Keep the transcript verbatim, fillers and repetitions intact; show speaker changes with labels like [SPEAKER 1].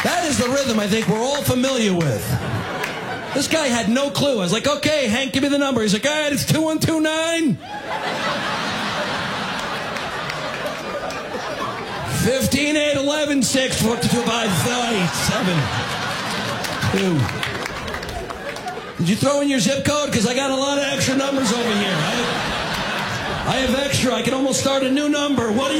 [SPEAKER 1] That is the rhythm I think we're all familiar with. This guy had no clue. I was like, okay, Hank, give me the number. He's like, all right, it's two one two nine. fifteen, eight, eleven, six, four, two, five, seven, two. Did you throw in your zip code? Because I got a lot of extra numbers over here. I have, I have extra. I can almost start a new number. What